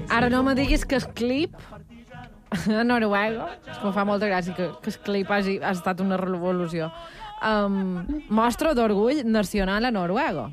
Ara no me diguis que el clip a Noruega, és que em fa molta gràcia que el clip ha estat una revolució, mostra d'orgull nacional a Noruega.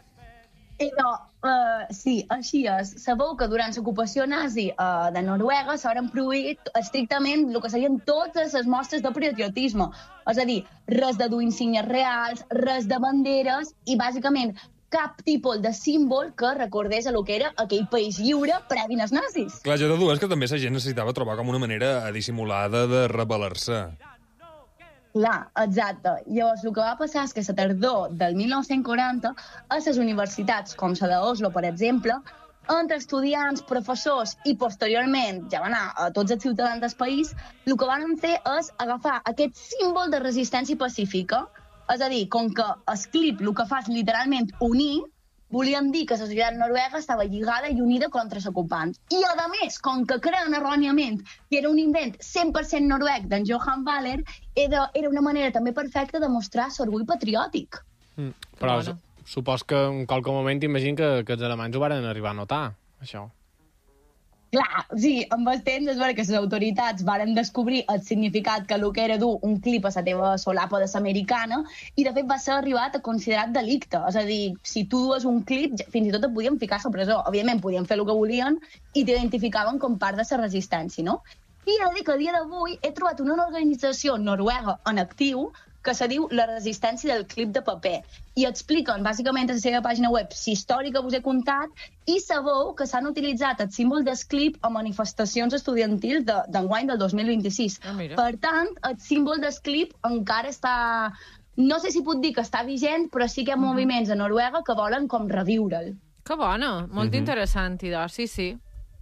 Sí, així és. Sabeu que durant l'ocupació nazi de Noruega s'hauran prohibit estrictament el que serien totes les mostres de patriotisme. És a dir, res de dur insígnies reals, res de banderes i, bàsicament, cap tipus de símbol que recordés a lo que era aquell país lliure previ als nazis. Clar, jo dedueix que també la gent necessitava trobar com una manera dissimulada de rebel·lar-se. Clar, exacte. Llavors, el que va passar és que a la tardor del 1940, a les universitats, com la d'Oslo, per exemple, entre estudiants, professors i, posteriorment, ja va anar a tots els ciutadans del país, el que van fer és agafar aquest símbol de resistència pacífica. És a dir, com que el clip el que fa és literalment unir, volien dir que la societat noruega estava lligada i unida contra els ocupants. I, a més, com que creen erròniament que era un invent 100% noruec d'en Johan Valler, era una manera també perfecta de mostrar l'orgull patriòtic. Però supos que en qualque moment imagino que els alemanys ho van arribar a notar, això. Clar, sí, amb el temps és vera que les autoritats varen descobrir el significat que el que era dur un clip a la teva solapa de l'americana i, de fet, va ser arribat a considerat delicte. És a dir, si tu dues un clip, fins i tot et podien ficar a la presó. Òbviament, podien fer el que volien i t'identificaven com part de la resistència, no? I he de dir que a dia d'avui he trobat una organització noruega en actiu que se diu La resistència del clip de paper. I expliquen, bàsicament, a la seva pàgina web, la història que us he contat, i sabeu que s'han utilitzat el símbol del clip a manifestacions estudiantils d'enguany del 2026. Per tant, el símbol del clip encara està... No sé si puc dir que està vigent, però sí que hi ha moviments a Noruega que volen com revivre'l. Que bona, molt interessant, idò, sí.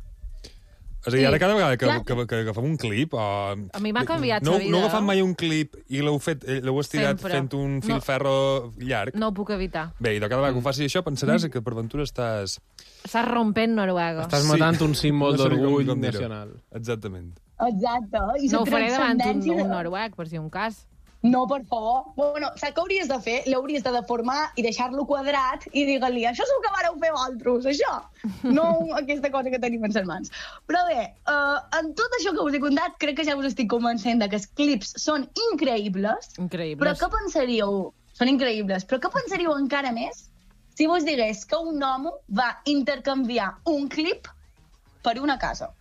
És a dir, ara cada vegada que agafem un clip... A mi m'ha canviat la vida. No heu agafat mai un clip i l'heu estirat fent un filferro llarg? No ho puc evitar. Bé, i de cada vegada que ho facis això pensaràs que per ventura estàs rompent Noruega. Estàs matant un símbol d'orgull nacional. Exactament. Exacte. No ho faré davant un noruec, per si un cas. No, per favor. Bueno, saps què hauries de fer? L'hauries de deformar i deixar-lo quadrat i dir-li, això és el que vareu fer vosaltres, això. No aquesta cosa que tenim en les mans. Però bé, en tot això que us he contat, crec que ja us estic convencent que els clips són increïbles. Però què pensaríeu? Són increïbles. Però què pensaríeu encara més si vos digués que un home va intercanviar un clip per una casa?